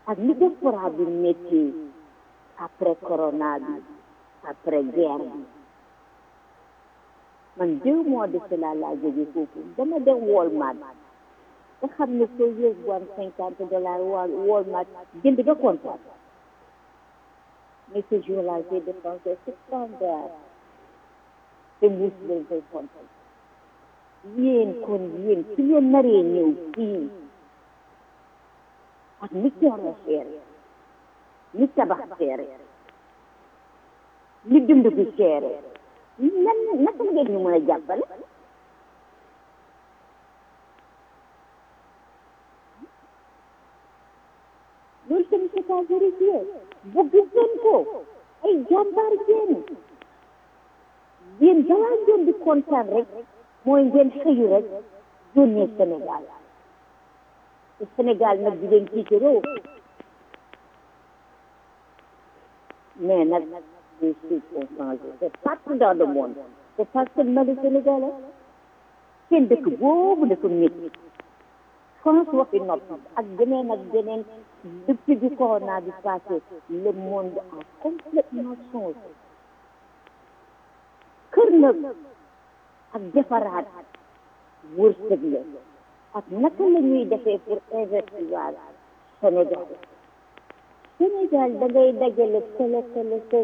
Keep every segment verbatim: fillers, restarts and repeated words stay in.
ak ni diaspora bi métti après corona bi après guerre bi man deux mois de cela laa jóge foofu dama dem Walmart nga xam ne soo yóbbuwoon cinquante dollars Walmart jënd ba kontaan mais ce jour-là j'ai dépensé six cents dollars te mbuus lañ koy kontaan yéen kon yéen su ngeen naree ñëw fii ak ni coono seere ni tabax seere ni dund bi seere nan naka ngeen ñu mën a jàppale loolu tamit c'est pas vérifié bëgg ngeen ko ay jàmbaar ngeen yéen balaa ngeen di kontaan rek mooy ngeen xëyu rek yónnee Sénégal te Sénégal nag di leen tiitaroo mais nag les choses ont changé c'est partout dans le monde c'est pas seulement le Sénégal seen dëkk boobu dafa métti France waxi noppi ak geneen ak geneen depuis bi corona bi passé le monde a complètement changé kër nag ak defaraat wërsëg la ak naka la ñuy defee pour investir Sénégal Sénégal da ngay dajale tele tele te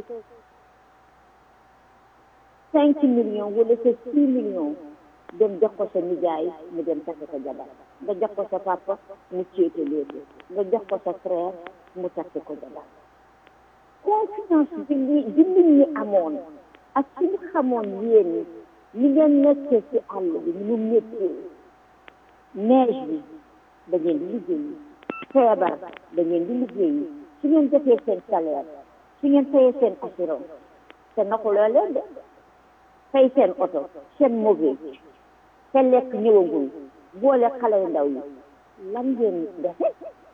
cinq millions wala sa six millions dem jox ko sa nijaay mu dem takk sa jabar nga jox ko sa papa mu ceete léegi nga jox ko sa frère mu takk ko jabar confiance bi li bi nit ñi amoon ak ci ñu xamoon yéen ñi ngeen nekkee ci àll bi ñu méttee neige bi da ngeen di liggéeyi feebar da ngeen di liggéeyi su ngeen jotee seen salaire su ngeen fayee seen assurance te naxuloo leen de fay seen oto seen mauvais te lekk ñëwagul boole xale yu ndaw yi lan ngeen defe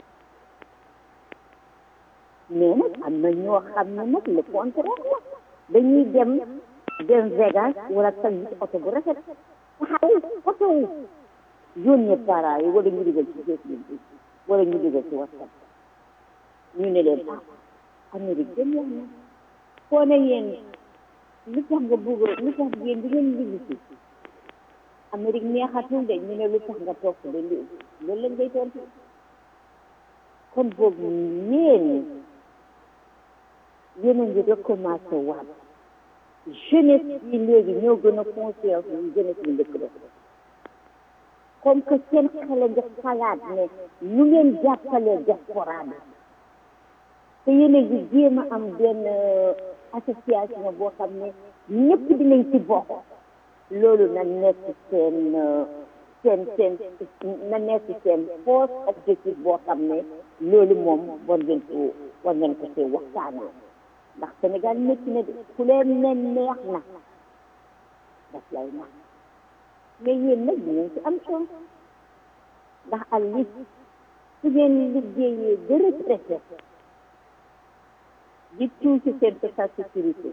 mais nag am na ñoo xam ne nag le contraire la dañuy dem dem Vegas wala tag ci oto bu rafet taxaw oto wu yónnee parents yi wala ñu dugal ci Facebook bi wala ñu dugal ci WhatsApp ñu ne leen ah Amérique dem wax na foo ne yéen lu tax nga bëgg lu tax yéen di ngeen liggéey ci Amérique neexatul de ñu ne lu tax nga toog de léegi loolu lañ ngay tontu kon boobu yéen yéen a ngi recommencé waat jeunesse yi léegi ñoo gën a conscience yi jeunesse yi ndëkk def comme que seen xale nga xalaat ne ñu ngeen jàppalee diaspora bi te yéen a ngi jéem a am benn association boo xam ne ñëpp dinañ ci bokk loolu na nekk seen seen seen na nekk seen force objectif boo xam ne loolu moom war ngeen ko war ngeen ko see waxtaanee ndax Sénégal métti na de ku leen ne neex na daf lay nax mais yéen nag dinañ ci am chance ndax à least su ngeen liggéeyee ba retraité di tuuti seen social sécurité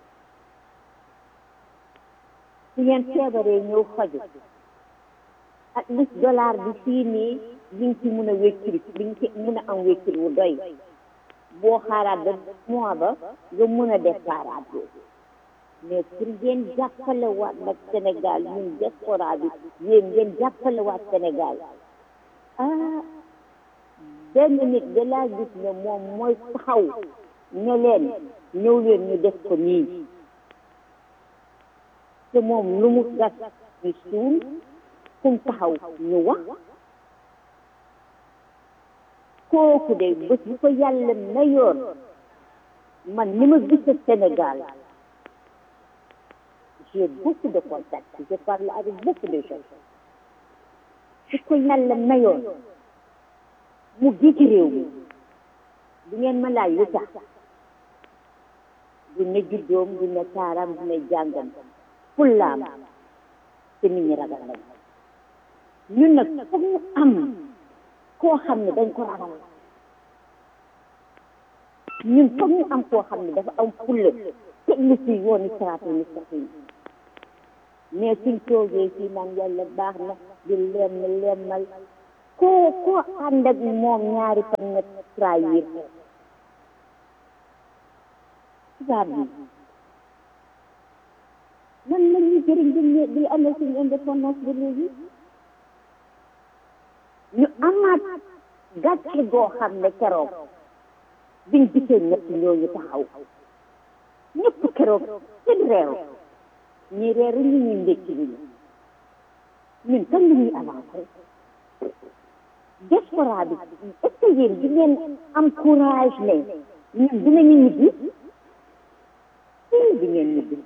su ngeen feebaree ñëw faju at least dollar bi fii nii li nga ci mën a wékkil li nga ci mën a am wékkil wu doy boo xaaraat ba mois ba nga mën a def paaraat mais pour ngeen jàppale waat nag Sénégal ñun diaspora bi yéen ngeen jàppale waat Sénégal ah benn nit da laa gis ne moom mooy taxaw ne leen ñëw leen ñu def ko nii te moom lu mu gas ñu suul kum taxaw ñu wax kooku de bés bu ko yàlla mayoon man ni ma gis Sénégal j'ai beaucoup de contacts je parle avec beaucoup de gens su ko yàlla mayoon mu jiite réew mi du ngeen ma laaj lu tax du ne juddoom du ne taaram du ne jàngam fullaam te nit ñi ragal nañ ñun nag foog ñu am koo xam ne dañ ko ragal ñun foog ñu am koo xam ne dafa am fulla teg lu ci yooni siraatal mustaqiim mais suñ toogee fii naan yàlla baax na di lemm lemmal koo koo ànd ak moom ñaari fan nga trahir ko tubaab bi lan la ñuy jëriñ bi bi amee suñu indépendance bi léegi ñu amaat gàcce goo xam ne keroog biñ gisee ñett ñooñu taxaw ñëpp keroog seen réew ñi reeru ñu ñu ndékki ñu ñun kan la ñuy avancé diaspora bi est-ce que yéen di ngeen am courage ne ñun dinañu ñibbi di ngeen ñibbi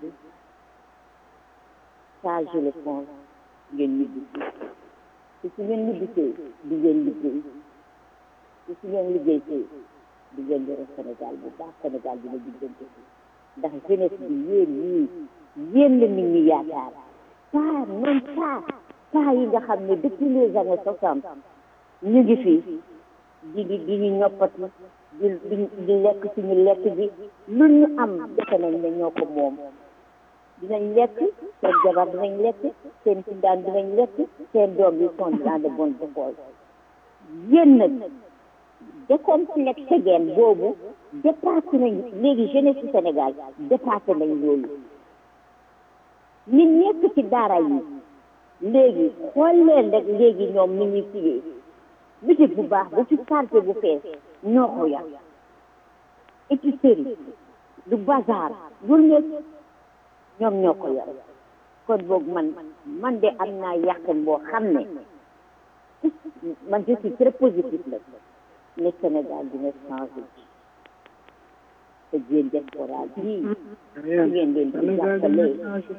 ça je le pense ngeen ñibbi te su ngeen ñibbisee di ngeen liggéey te su ngeen liggéey see di ngeen yore Sénégal bu baax Sénégal dina diggante ndax jeunesse bi yéen ñii yéen la nit ñi yaakaar pas non pas pas yi nga xam ne depuis les années soixante ñu ngi fii di di di ñu ñoppati di di di lekk suñu lekk gi lu ñu am defe nañ ne ñoo ko moom dinañ lekk seen jabar dinañ lekk seen tindaan dinañ lekk seen doom yi sont dans de bonnes écoles yéen nag décomplexe ngeen boobu dépassé nañ léegi jeunesse du Sénégal dépassé nañ loolu nit nekk ci daara yi léegi xool leen rek léegi ñoom ni ñuy sigee bitig bu baax bu ci quartier bu fees ñoo ko yar épicerie du bazar lu nekk ñoom ñoo ko yor kon boog man man de am naa yàqin boo xam ne man je suis très positif la ne Sénégal dina changé te jéem diaspora bii ngeen leen di jàppale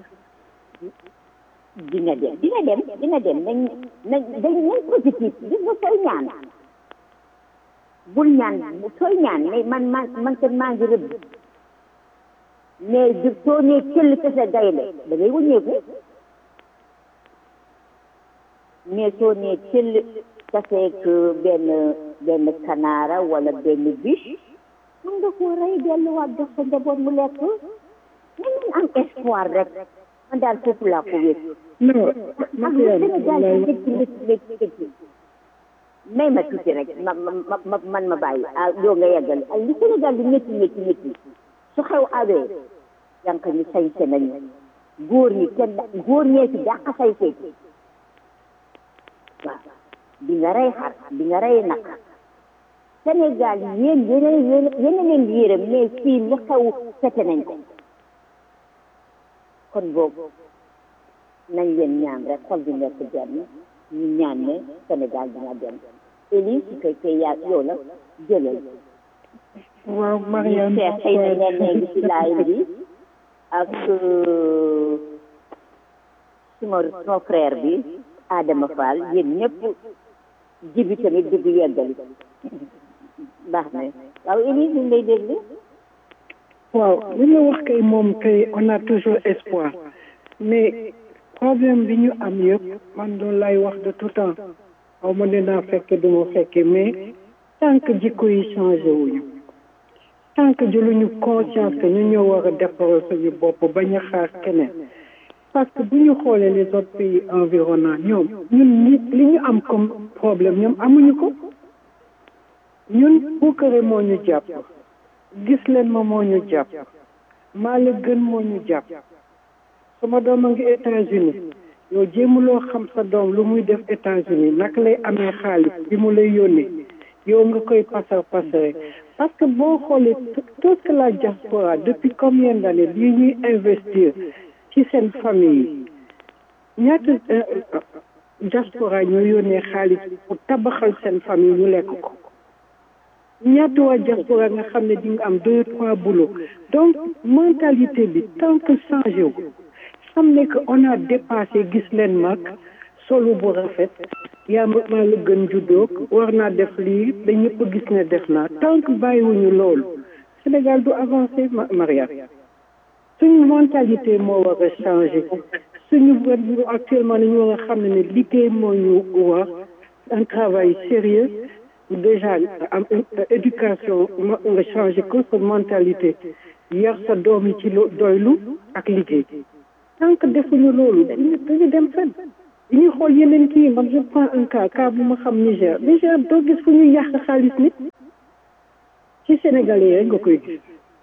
dina dem dina dem dina dem nañ nañ dañ nañ positif gis nga sooy ñaan bul ñaan sooy ñaan mais man man man kat maa ngi rëbb mais du soo nee cëll ca sa gaynde da ngay wëññeeku mais soo nee cëll ca seek benn benn kanaara wala benn biche mën nga koo rey delluwaat jox sa njaboot mu lekk nañ am espoir rek man daal foofu laa ko wéet ak lu Sénégal bi métti métti métti métti may ma tuuti rek ma ma ma man ma bàyyi ah yow nga yeggal ak li Sénégal bi métti métti métti su xew awee yank ñu sañse nañu góor ñi kenn góor ñee ci dàq sañse waaw di nga rey xar di nga rey nag Sénégal yéen yéen yéen yéen leen di yërëm mais fii lu xew fete nañ ko kon boobu nañ leen ñaan rek xol bi nekk benn ñu ñaan ne Sénégal dina dem Élise su fekkee yaa yow la jëlal waaw Mariam xëy na ñenn ñi ci laay bi ak suma suma frère bi Adama Fall yéen ñëpp jibi tamit dugg yeggali baax na waaw Élise ñu lay déglu waaw li nga wax kay moom kay on a toujours espoir mais problème bi ñu am yëpp man doon lay wax de tout temps xaw ma dinaa fekke du ma fekke mais tant que jikko yi changé wuñu tant que jëluñu conscience que ñu ñoo war a defaral suñu bopp bañ a xaar keneen parce que bu ñu xoolee les autres pays environnants ñoom ñun li ñu am comme problème ñoom amuñu ko ñun puukare moo ñu jàpp gis leen ma moo ñu jàpp maa la gën moo ñu jàpp sama doom a ngi États-Unis yow jéemuloo xam sa doom lu muy def États-Unis naka lay amee xaalis bi mu lay yónnee yow nga koy pasar pasare parce que boo xoolee tout ce que la diaspora depuis combien d'années lii ñuy investir ci seen famille yi ñaata diaspora ñoo yónnee xaalis pour tabaxal seen famille ñu lekk ko ñaata waa diaspora nga xam ne di nga am deux trois boulot donc mentalité bi tant que changé wu xam ne que on a dépassé gis leen mag solu bu rafet yaa ma maa la gën juddoo war naa def lii ba ñëpp gis ne def naa tant que bàyyiwuñu loolu Sénégal du avancé Maria suñu mentalité moo war a changé suñu wàllu actuellement nañu war a xam ne ne liggéey moo ñu war un travail sérieux déjà am éducation nga changé ko sa mentalité yar sa doom yi ci doylu ak liggéey tant que defuñu loolu dañu dañu dem fenn dañuy xool yeneen kii man je prends un cas cas bu ma xam Niger Niger doo gis fu ñuy yàq xaalis nit ci Sénégalais rek nga koy gis.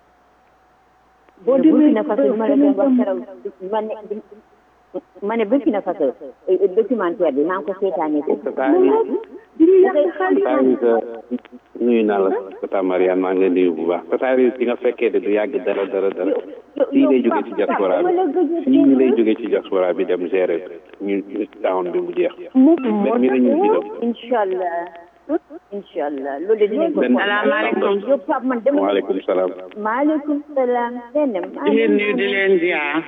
boo demee Burkina Faso ma la doon wax keroog ma ne ma ne Burkina Faso documentaire bi maa ngi ko seetaanee ko. dañuy yàq xaalis. nuyu naa la Tata Mariane maa ngi leen di nuyu bu baax Tata Rive ci nga fekkee de du yàgg dara dara dara fii lay jógee ci diaspora bi fii ñu lay jógee ci diaspora bi dem gérer ñu town bi mu jeex. benn mi la ñu ci dem. incha allah incha allah loolu dinañ ko. salaamaaleykum. waaleykum salaam. maaleykum salaam. di leen nuyu di leen ziar.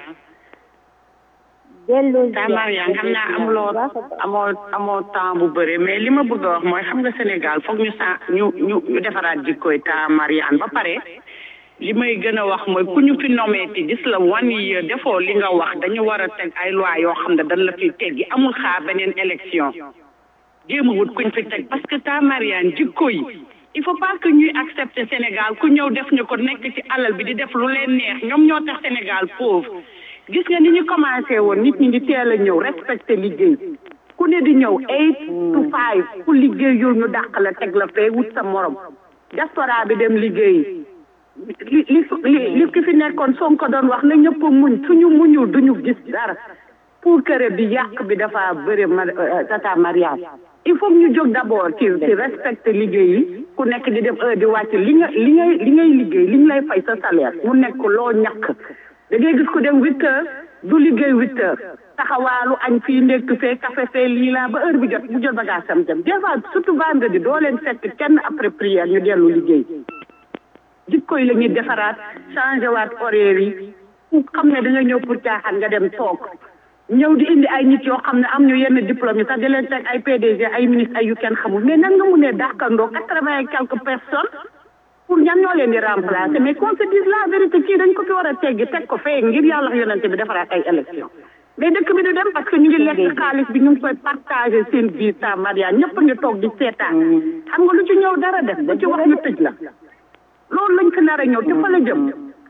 Tata Mariane xam naa amuloo amoo amoo temps bu bëri mais li ma bëgg a wax mooy xam nga Sénégal foog ñu sa ñu ñu ñu defaraat jikkooy Tata Mariane ba pare li may gën a wax mooy ku ñu fi nommé ti gis la wan yi defoo li nga wax dañu war a teg ay loi yoo xam ne dañ la fi teggi amul xaar beneen élection jéem a wut kuñ fi teg parce que Tata Mariane jikko yi il faut pas que ñuy accepter Sénégal ku ñëw def ñu ko nekk ci alal bi di def lu leen neex ñoom ñoo tax Sénégal pauvre gis nga ni ñu commencé woon nit ñi di teel a ñëw respecté liggéey ku ne di ñëw eight to five ku liggéey yow ñu dàq la teg la fee wut sa morom diaspora bi dem liggéey li li li ki fi nekkoon Sonko doon wax na ñëpp muñ suñu muñul duñu gis dara pour kër bi yàq bi dafa bëri Tata Mariane il faut ñu jóg d'abord ci ci respecté liggéey yi ku nekk di def heure di wàcc li nga li ngay li ngay liggéey li ñu lay fay sa salaire mu nekk loo ñàkk da ngay gis ku dem huit heures du liggéey huit heures taxawaalu añ fii ndekk fee café fee lii laa ba heure bi jot mu jël bagage sam dem des fois surtout vendredi doo leen fekk kenn après prière ñu dellu liggéey jikko yi la ñuy defaraat changé waat horaire yi xam ne da nga ñëw pour caaxaan nga dem toog ñëw di indi ay nit yoo xam ne am ñu yenn diplôme yi sax di leen teg ay P D G ay ministre ay yu kenn xamul mais nan nga mu ne dàqandoo quatre-vingt et quelques personnes pour ñan ñoo leen di remplacer mais qu'on se dise la vérité kii dañ ko fi war a teggi teg ko fee ngir yàlla yonente bi defaraat ay élection mais dëkk bi du dem parce que ñu ngi lekk xaalis bi ñu ngi koy partager seen biir Tata Mariane ñëpp a ngi toog di seetaan xam nga lu ci ñëw dara def lu ci wax ñu tëj la loolu lañ fi nar a ñëw te fa la jëm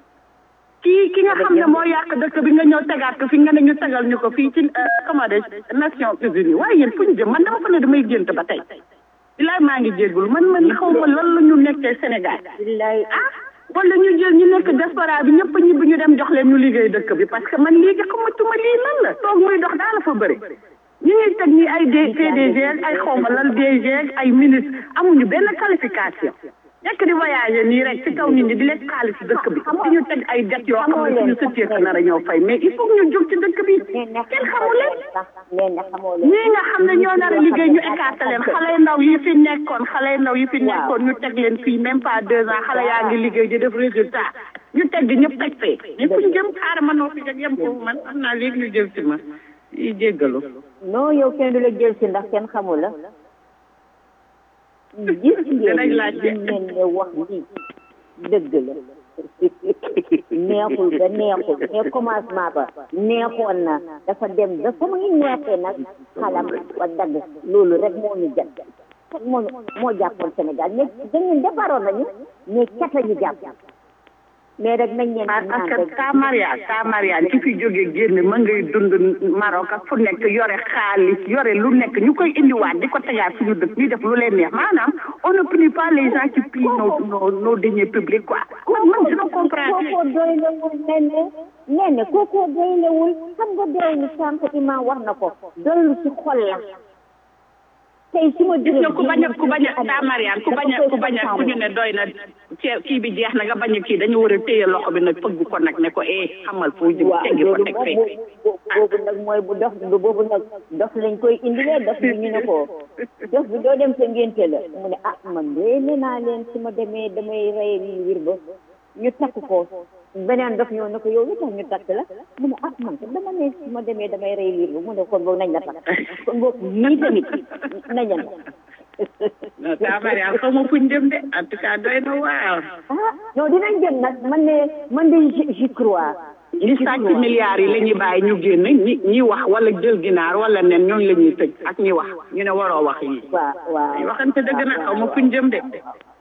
kii ki nga xam ne moo yàq dëkk bi nga ñëw tegaat ko fi nga ne ñu tegal ñu ko fii ci comment dire Nations Unies waaye yéen fu ñu jëm man dama fa ne damay gént ba tey bilaay maa ngi jéggul man man xaw ma lan la ñu nekkee Sénégal bilaay ah wala ñu jël ñu nekk diaspora bi ñëpp ñibbi ñu dem jox leen ñu liggéey dëkk bi parce que man léegi xamatuma lii lan la toog muy dox daal la fa bëri ñu ngi teg ñi ay P D G ay xaw ma lan D G ay ministre amuñu benn qualification nekk di voyager nii rek ci kaw nit ñi di lekk xaalis dëkk bi di ñu teg ay det yoo xam ne suñu sëteek nar a ñëw fay mais il faut ñu jóg ci dëkk bi kenn xamu leen ñii nga xam ne ñoo nar a liggéey ñu écarté leen xale ndaw yi fi nekkoon xale ndaw yi fi nekkoon ñu teg leen fii même pas deux ans xale yaa ngi liggéey di def résultat ñu teg ñëpp teg fee mais fu ñu jëm xaaral ma noo fi jag yem foofu man am naa léegi ñu jël ci ma yi jéggalu non yow kenn du la jël ci ndax kenn xamul la gis ngeen li ngeen ne wax lii dëgg la neexul ba neexul mais commencement ba neexoon na dafa dem ba fa muy neexee nag xalam wa dagg loolu rek moo ñu jàpp kat moo moo jàppoon Sénégal mais dañu defaroon nañu mais cata ñu jàpp mais rek nañ leen parce que Tata Mariane Tata Mariane ki fi jógee génn ma ngay dund Maroc ak fu nekk yore xaalis yore lu nekk ñu koy indiwaat di ko tegaat suñu dëkk ñuy def lu leen neex maanaam on ne punit pas les gens qui pillent nos nos nos deniers publics quoi man man je ne comprends pas. kookoo doylewul nene nene kookoo doylewul xam nga doylu sànq imaam wax na ko doylu ci xol la tey su ma gis nga ku bañ a ku bañ a Tata Mariane ku bañ a ku bañ a ku ñu ne doy na cee kii bi jeex na nga bañ a kii dañu war a téye loxo bi nag fëgg ko nag ne ko eh xamal foo jëm teggi ko teg fee boobu nag mooy bu dof boobu nag dof lañ koy indilee dof bi ñu ne ko dof bi doo dem sa ngénte la mu ne ah man de nee naa leen su ma demee damay rey wir ba ñu takk ko beneen dof ñëw ne ko yow lu tax ñu takk la mu ne ah man dama ne su ma demee damay rey wir ba mu ne kon boog nañ la takk kon boog nii tamit nañ la non Tata Mariane xaw ma fuñ jëm de en tout cas doy na waaw. ah non dinañ jëm nag man de man de j'y crois. ñi sàcc milliards yi la ñuy bàyyi ñu génn ñi ñi wax wala jël ginaar wala nen ñooñu la ñuy tëj ak ñi wax ñu ne waroo wax yi. waaw waaw waxante dëgg na xaw ma fuñ jëm de.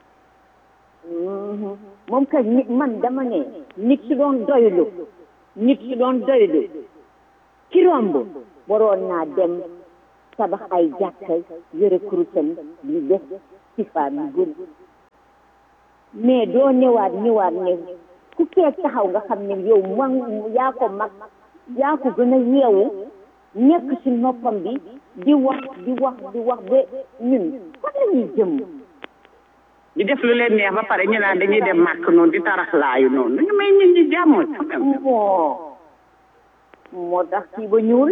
moom kay nit man dama ne nit su doon doylu nit su doon doylu ci romb waroon naa dem tabax ay jàkka yore kurusam di def ci faam yi gën mais doo ñëwaat ñëwaat ne ku kee taxaw nga xam ne yow man yaa ko mag yaa ko gën a yeewu nekk ci noppam bi di wax di wax di wax ba ñun fan la ñuy jëm di def lu leen neex ba pare ñu naan dañuy dem màkk noonu di taraxlaayu noonu ñu may ñun ñi jàmm moo moo tax kii ba ñuul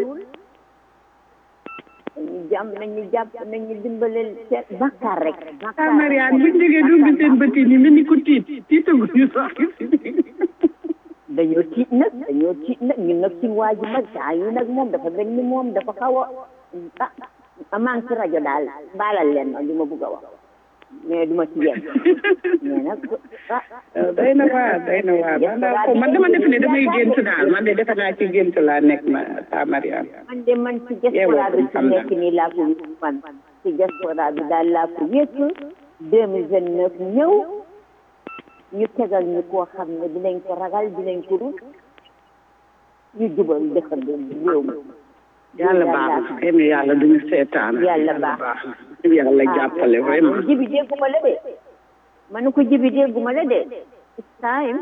nañu jàmm nañu jàpp nañu dimbaleel seen bakkaar rek ah Mariane buñ jógee dugg seen bët yi ni mel ni ko tiit tiitaguñu sax dañoo tiit nag dañoo tiit nag ñun nag suñu waa ji mag saa yi nag moom dafa mel ni moom dafa xaw a ah maa ngi ci rajo daal baalal leen ma li ma bëgg a wax mais duma ci yegg mais nag ah day na waar day na waar man daal ko man dama defe ne damay gént daal man de defe naa ci gént laa nekk ma ta Mariane man de man ci diaspora bi ci nekk nii laa ko wékk man ci diaspora bi daal laa ko wékk deux mille vingt neuf ñëw ñu tegal ñu koo xam ne dinañ ko ragal dinañ ko rus ñu jubal dëkkandoo réew mi yàlla baax na xëy na yàlla duñu seetaan yàlla baax yàlla jàppale vraiment jibi dégguma la de man ko jibi dégguma la de it's time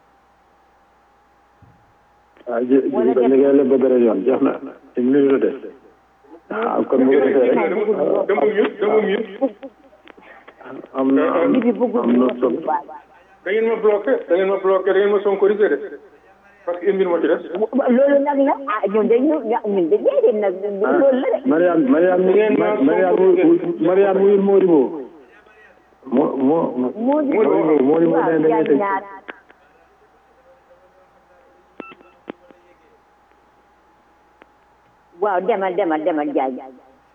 ah ji ji ba liggéey la ba beneen yoon jeex na une minute de ah kon mu ngi defee rek am na am na solo da ngeen ma bloqué da ngeen ma bloqué da ngeen ma sonkorisé de parce que une minute moo ci des. loolu nag la ah ñun de ñu ñun de déedéet nag loolu la de. Mariane Mariane Mariane Mariane wuyul Modibo. moo moo Modibo Modibo nee na dañuy tëj. waaw demal demal demal Diagne.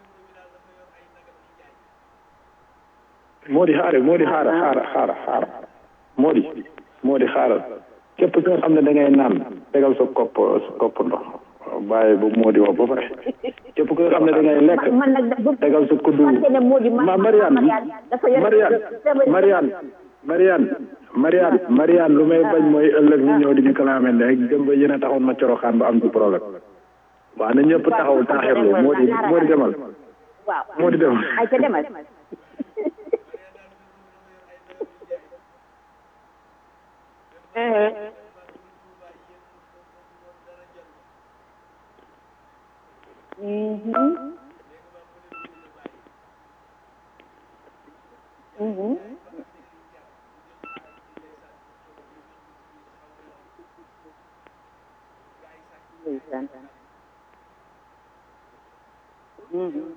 moo di xaare moo di xaara xaara xaara xaara moo di moo di xaaral képp ki nga xam ne da ngay naan tegal sa kopp sa kopp ndox bàyyi bu moo di wax ba pare képp ki nga xam ne da ngay lekk tegal sa kuddu ma Mariane Mariane Mariane Mariane Mariane Mariane lu may bañ mooy ëllëg ñu ñëw di ñu kalaame rek dem ba yéen a taxoon ma coroxaan ba am ci problème waaw na ñëpp taxaw taaxirlu moo di moo di demal moo di demal ay ca demal Mhm. Mhm. Mhm.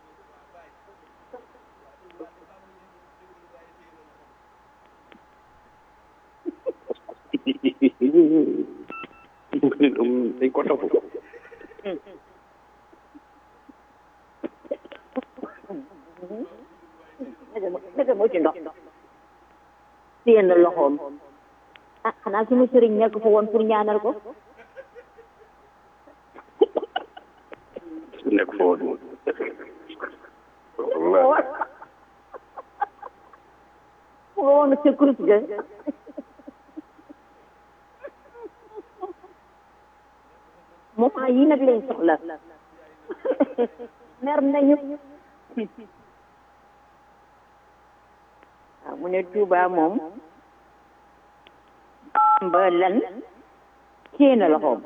dañ ko topp naka moo ci ndox téye na loxoom ah xanaa suñu sëriñ nekk fa woon pour ñaanal ko nekk fa woon fu nga woon sa kurus ga moment yi nag lañ soxla mer nañu waaw mu ne Touba moom ba lan téye na loxoom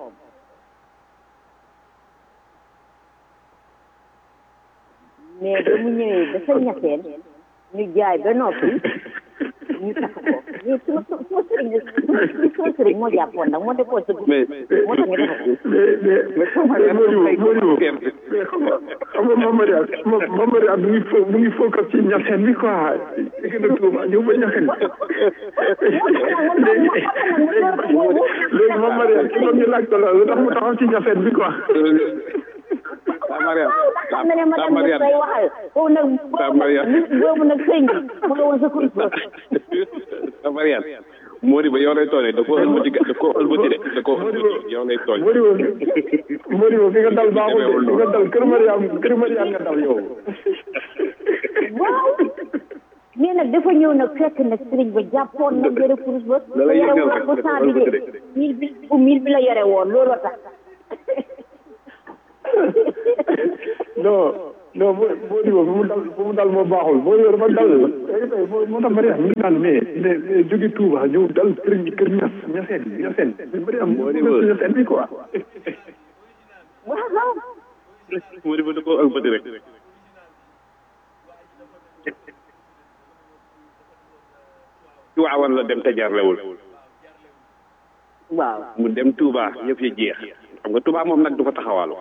mais ba mu ñëwee ba sa ñaseen ñu jaay ba noppi ñu takk ko mais suma suma sëriñ suma sëriñ moo jàppoon nag moo defoon sa moo tax ñu defa ko xam nga Mame Mariane Mame Mariane mu ngi fo mu ngi focus ci ñaseen bi quoi gën a Touba ñëw ba ñaseen léegi Mame Mariane ci moom ñu laaj ko loolu ndax mu taxaw ci ñaseen bi quoi Mariane xam na ne ma dem say waxal boobu nag boobu nag sëñ bi mu nga woon sa kuréel ba Mariane Mody ba yow lay tooñee da koo ëlbati da koo ëlbati de da koo ëlbati yow lay tooñ Mody ba Mody ba fi nga dal baaxul de fi nga dal kër Mariane kër Mariane nga dal yow waaw mais nag dafa ñëw nag fekk nag sëriñ ba jàppoon na yore kuréel ba da lay yëngal rek ba cent bi de mille bi bu mille bi la yore woon looloo tax non non boo boo di boobu mu dal mu dal moo baaxul boo yor ba dal moo tax Mariam mi ngi naan mais mais jóge Touba ñëw dal kër kër ñas ñaseen ñaseen Mariam moo di ñaseen bi quoi waaw moo di ba da koo ëlbati rek ci waawan la dem te jarlewul waaw mu dem Touba yëf yi jeex xam nga Touba moom nag du fa taxawaalu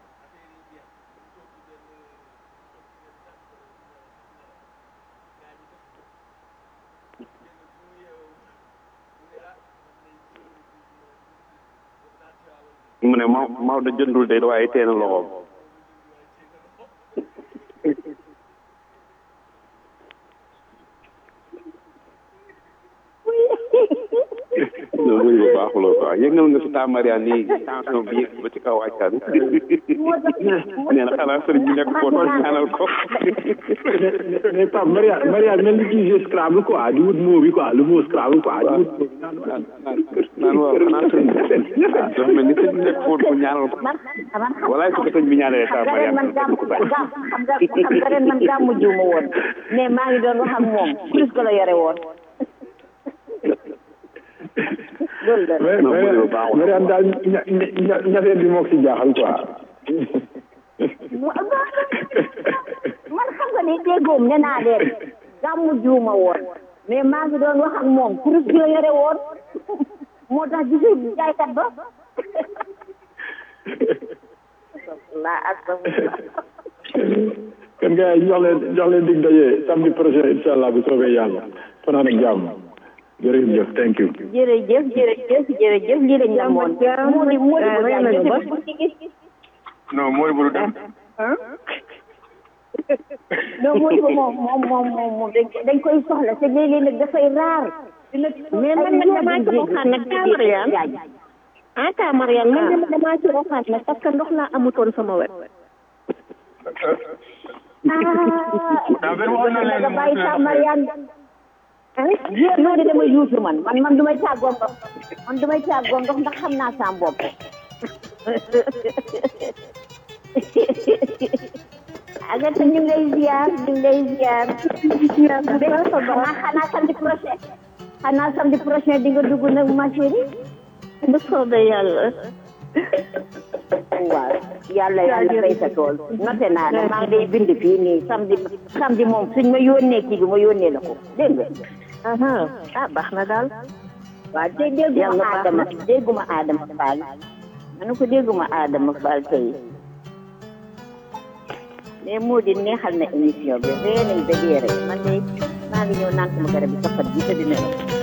mu ne ma Maodo jëndul de waaye tee na loxoom non muy bu baaxuloo quoi yëngal nga si taa Mariane nii tension bi yëg ba ci kaw wàccaan nee na xanaa sëriñ bi nekk ko doon ñaanal ko mais Pape Mariane Mariane mel ni kii jeu Scrabble quoi di wut mot bi quoi le mot Scrabble quoi di wut naan waaw xanaa sëriñ bi dafa mel ni sëriñ bi nekk ko doon ñaanal ko walaay su ko sëriñ bi ñaanalee taa Mariane man gàmm xam nga xam nga ren man gàmmu jiw ma woon mais maa ngi doon wax ak moom plus que la yore woon loolu la mais Mariane daal ña ña ñafeen bi moo ko si jaaxal quoi. man xam nga ni déggoom nee naa leen gàmmu juuma woon mais maa ngi doon wax ak moom kurus gi la yore woon moo tax gisee jaaykat ba laa ak kon gars yi jox leen jox leen dig daje samedi prochain incha allah bu soobee yàlla fanaan ak jàmm. jërëjëf thank you. jërëjëf jërëjëf jërëjëf lii lañ la moon Mody Mody bu jaay non Mody bu dem non Mody bu moom moom moom moom dañ koy soxla te léeg-léeg nag dafay raar mais man nag damaa ci waxaat nag taa Mariane ah taa Mariane man dama damaa ci waxaat nag parce que ndox laa amutoon sama wet ah nga bàyyi taa Mariane ah loolu dama yuusu man man man du may tàggoo ndox man du may tàggoo ndox ndax xam naa sama bopp. Agatha ñu ngi lay ziar ñu ngi lay ziar. xanaa xanaa samedi prochain xanaa samedi prochain di nga dugg nag ma chérie. bu soobee yàlla. waaw yàlla yàlla fay sa tool noté naa ne maa ngi lay bind fii nii samedi samedi moom suñ ma yónnee kii bi ma yónnee la ko dégg nga. ah baax na daal. waaw te dégguma Adama dégguma Adama Fall ma ne ko dégguma Adama Fall tey mais moo di neexal na émission bi ree nañ ba dee rek man de maa ngi ñëw naan sama garab bi sa fat bi te dina la